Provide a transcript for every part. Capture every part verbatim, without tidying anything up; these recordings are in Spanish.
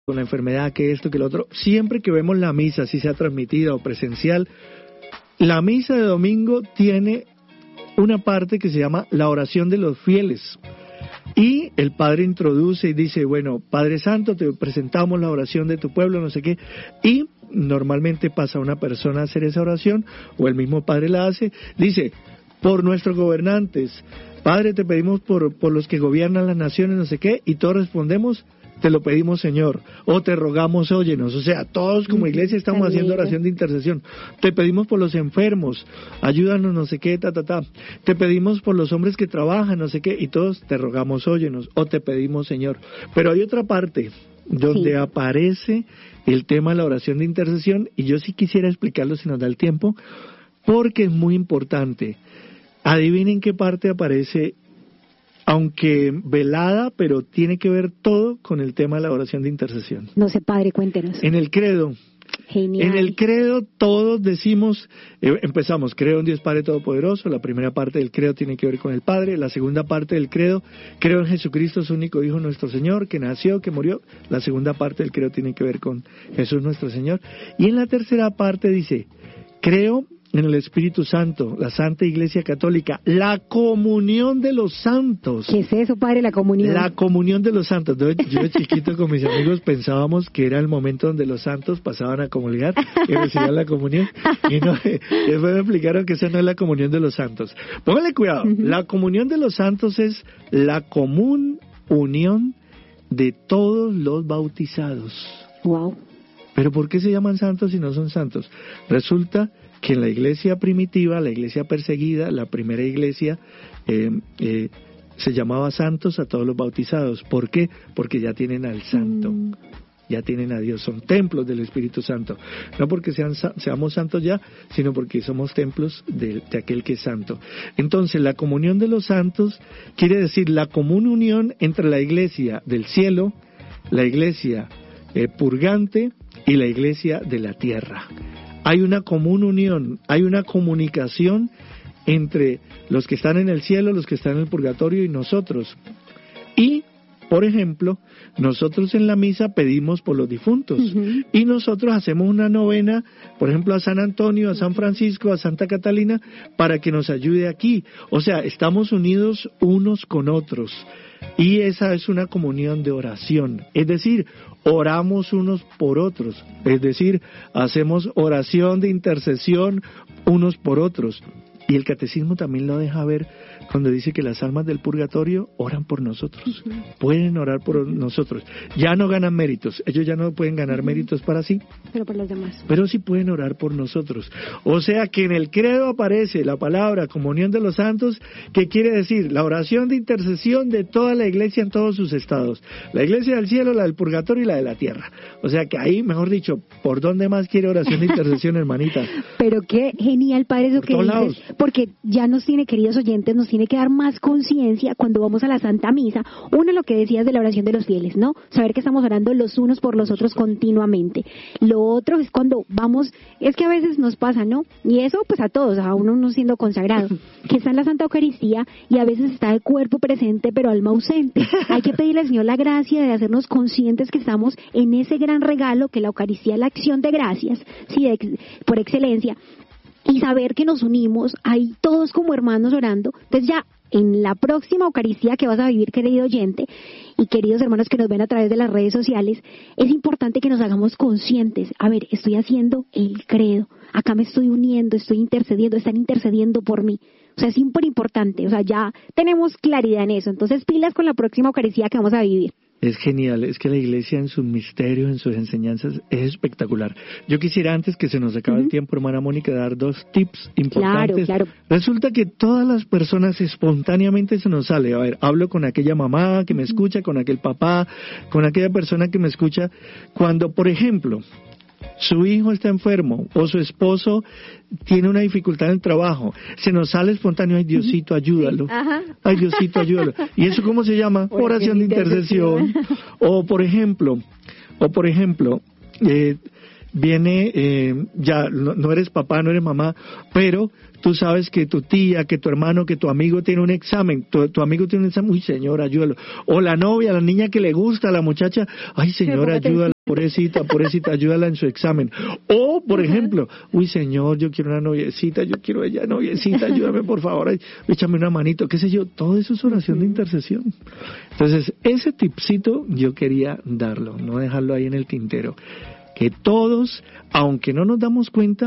con la enfermedad, que esto, que lo otro. Siempre que vemos la misa, si sea transmitida o presencial, la misa de domingo tiene una parte que se llama la oración de los fieles. Y el Padre introduce y dice, bueno, Padre Santo, te presentamos la oración de tu pueblo, no sé qué. Y normalmente pasa una persona a hacer esa oración, o el mismo Padre la hace, dice, por nuestros gobernantes, Padre, te pedimos por, por los que gobiernan las naciones, no sé qué, y todos respondemos, te lo pedimos, Señor, o te rogamos, óyenos. O sea, todos como iglesia estamos haciendo oración de intercesión. Te pedimos por los enfermos, ayúdanos, no sé qué, ta, ta, ta. Te pedimos por los hombres que trabajan, no sé qué, y todos te rogamos, óyenos, o te pedimos, Señor. Pero hay otra parte donde sí aparece el tema de la oración de intercesión, y yo sí quisiera explicarlo si nos da el tiempo, porque es muy importante. Adivinen qué parte aparece, aunque velada, pero tiene que ver todo con el tema de la oración de intercesión. No sé, Padre, cuéntenos. En el credo. Genial. En el credo todos decimos, eh, empezamos, creo en Dios Padre Todopoderoso. La primera parte del credo tiene que ver con el Padre. La segunda parte del credo, creo en Jesucristo, su único Hijo, nuestro Señor, que nació, que murió. La segunda parte del credo tiene que ver con Jesús, nuestro Señor. Y en la tercera parte dice, creo en el Espíritu Santo, la Santa Iglesia Católica, la comunión de los santos. ¿Qué es eso, Padre, la comunión? La comunión de los santos. Yo de chiquito con mis amigos pensábamos que era el momento donde los santos pasaban a comulgar y recibían la comunión. Y no, después me explicaron que esa no es la comunión de los santos. Póngale cuidado, uh-huh. La comunión de los santos es la común unión de todos los bautizados. Wow. ¿Pero por qué se llaman santos si no son santos? Resulta que en la iglesia primitiva, la iglesia perseguida, la primera iglesia, eh, eh, se llamaba santos a todos los bautizados. ¿Por qué? Porque ya tienen al santo, mm. ya tienen a Dios, son templos del Espíritu Santo. No porque sean, seamos santos ya, sino porque somos templos de, de aquel que es santo. Entonces, la comunión de los santos quiere decir la común unión entre la iglesia del cielo, la iglesia eh, purgante y la iglesia de la tierra. Hay una común unión, hay una comunicación entre los que están en el cielo, los que están en el purgatorio y nosotros. Y, por ejemplo, nosotros en la misa pedimos por los difuntos. Uh-huh. Y nosotros hacemos una novena, por ejemplo, a San Antonio, a San Francisco, a Santa Catalina, para que nos ayude aquí. O sea, estamos unidos unos con otros. Y esa es una comunión de oración, es decir, oramos unos por otros, es decir, hacemos oración de intercesión unos por otros. Y el catecismo también lo deja ver cuando dice que las almas del purgatorio oran por nosotros, uh-huh. pueden orar por nosotros. Ya no ganan méritos, ellos ya no pueden ganar uh-huh. méritos para sí, pero por los demás. Pero sí pueden orar por nosotros. O sea que en el credo aparece la palabra comunión de los santos, que quiere decir la oración de intercesión de toda la iglesia en todos sus estados. La iglesia del cielo, la del purgatorio y la de la tierra. O sea que ahí, mejor dicho, ¿por dónde más quiere oración de intercesión, hermanita? Pero qué genial, Padre, eso por que todos dices, lados. Porque ya nos tiene, queridos oyentes, nos tiene que dar más conciencia cuando vamos a la Santa Misa. Uno, lo que decías de la oración de los fieles, ¿no? Saber que estamos orando los unos por los otros continuamente. Lo otro es cuando vamos, es que a veces nos pasa, ¿no? Y eso pues a todos, a uno no siendo consagrado, que está en la Santa Eucaristía y a veces está el cuerpo presente pero alma ausente. Hay que pedirle al Señor la gracia de hacernos conscientes que estamos en ese gran regalo que la Eucaristía es la acción de gracias, sí, de, por excelencia. Y saber que nos unimos ahí todos como hermanos orando. Entonces ya en la próxima Eucaristía que vas a vivir, querido oyente y queridos hermanos que nos ven a través de las redes sociales, es importante que nos hagamos conscientes. A ver, estoy haciendo el credo, acá me estoy uniendo, estoy intercediendo, están intercediendo por mí. O sea, es súper importante, o sea, ya tenemos claridad en eso. Entonces pilas con la próxima Eucaristía que vamos a vivir. Es genial, es que la iglesia en sus misterios, en sus enseñanzas, es espectacular. Yo quisiera, antes que se nos acabe uh-huh. el tiempo, hermana Mónica, dar dos tips importantes. Claro, claro. Resulta que todas las personas espontáneamente se nos sale. A ver, hablo con aquella mamá que me escucha, con aquel papá, con aquella persona que me escucha. Cuando, por ejemplo, su hijo está enfermo o su esposo tiene una dificultad en el trabajo, se nos sale espontáneo, ay Diosito, ayúdalo, Ajá. ay Diosito, ayúdalo. ¿Y eso cómo se llama? Oración, Oración de intercesión. intercesión. O por ejemplo, o por ejemplo, eh, viene, eh, ya no, no eres papá, no eres mamá, pero tú sabes que tu tía, que tu hermano, que tu amigo tiene un examen, tu, tu amigo tiene un examen, uy Señor, ayúdalo. O la novia, la niña que le gusta, la muchacha, ay Señor, ayúdalo. pobrecita, pobrecita, ayúdala en su examen. O, por uh-huh. ejemplo, uy, Señor, yo quiero una noviecita, yo quiero ella noviecita, ayúdame por favor, ay, échame una manito, qué sé yo. Todo eso es oración uh-huh. de intercesión. Entonces, ese tipcito yo quería darlo, no dejarlo ahí en el tintero. Que todos, aunque no nos damos cuenta,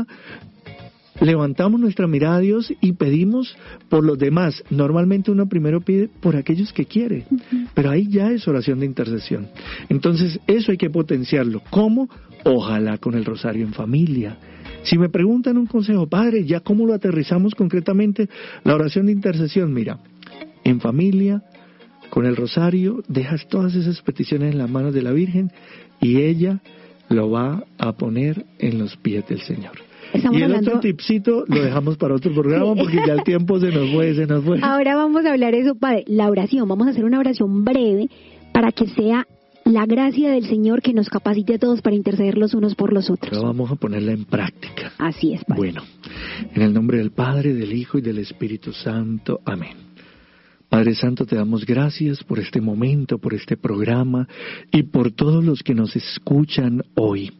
levantamos nuestra mirada a Dios y pedimos por los demás. Normalmente uno primero pide por aquellos que quiere, uh-huh. pero ahí ya es oración de intercesión. Entonces eso hay que potenciarlo. ¿Cómo? Ojalá con el rosario en familia. Si me preguntan un consejo, padre, ¿ya cómo lo aterrizamos concretamente? La oración de intercesión, mira, en familia, con el rosario, dejas todas esas peticiones en las manos de la Virgen y ella lo va a poner en los pies del Señor. Estamos y el hablando... otro tipcito lo dejamos para otro programa sí. porque ya el tiempo se nos fue, se nos fue. Ahora vamos a hablar eso, padre, la oración. Vamos a hacer una oración breve para que sea la gracia del Señor que nos capacite a todos para interceder los unos por los otros. Pero vamos a ponerla en práctica. Así es, padre. Bueno, en el nombre del Padre, del Hijo y del Espíritu Santo. Amén. Padre Santo, te damos gracias por este momento, por este programa y por todos los que nos escuchan hoy.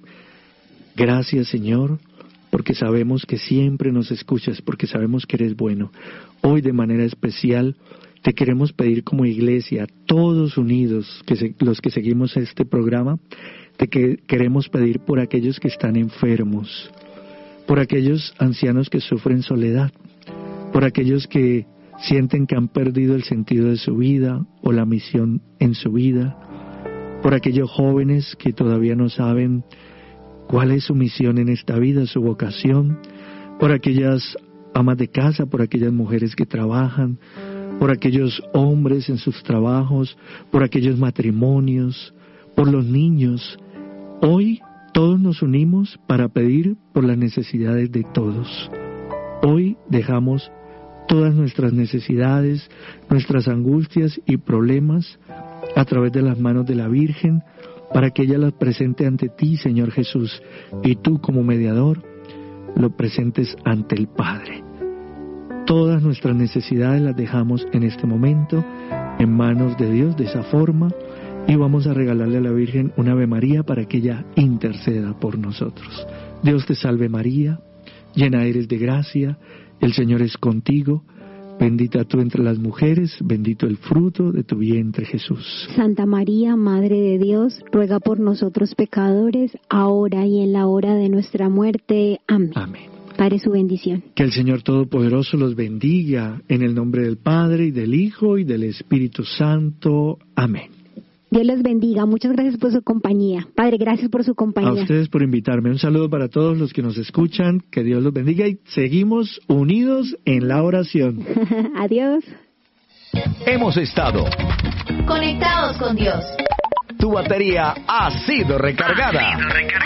Gracias, Señor, porque sabemos que siempre nos escuchas, porque sabemos que eres bueno. Hoy de manera especial te queremos pedir como iglesia, todos unidos, que se, los que seguimos este programa, te que, queremos pedir por aquellos que están enfermos, por aquellos ancianos que sufren soledad, por aquellos que sienten que han perdido el sentido de su vida o la misión en su vida, por aquellos jóvenes que todavía no saben cuál es su misión en esta vida, su vocación, por aquellas amas de casa, por aquellas mujeres que trabajan, por aquellos hombres en sus trabajos, por aquellos matrimonios, por los niños. Hoy todos nos unimos para pedir por las necesidades de todos. Hoy dejamos todas nuestras necesidades, nuestras angustias y problemas a través de las manos de la Virgen, para que ella las presente ante ti, Señor Jesús, y tú como mediador lo presentes ante el Padre. Todas nuestras necesidades las dejamos en este momento en manos de Dios de esa forma y vamos a regalarle a la Virgen una Ave María para que ella interceda por nosotros. Dios te salve María, llena eres de gracia, el Señor es contigo. Bendita tú entre las mujeres, bendito el fruto de tu vientre Jesús. Santa María, Madre de Dios, ruega por nosotros pecadores, ahora y en la hora de nuestra muerte. Amén. Amén. Padre, su bendición. Que el Señor Todopoderoso los bendiga, en el nombre del Padre, y del Hijo, y del Espíritu Santo. Amén. Dios les bendiga. Muchas gracias por su compañía. Padre, gracias por su compañía. A ustedes por invitarme. Un saludo para todos los que nos escuchan. Que Dios los bendiga y seguimos unidos en la oración. Adiós. Hemos estado conectados con Dios. Tu batería ha sido recargada. Ha sido recargada.